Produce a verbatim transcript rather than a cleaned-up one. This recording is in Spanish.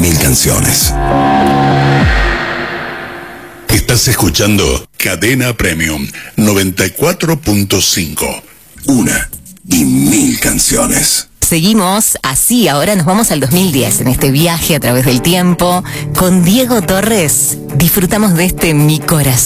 mil canciones. Estás escuchando Cadena Premium noventa y cuatro punto cinco. Una y mil canciones. Seguimos así, ahora nos vamos al dos mil diez, en este viaje a través del tiempo. Con Diego Torres disfrutamos de este Mi Corazón.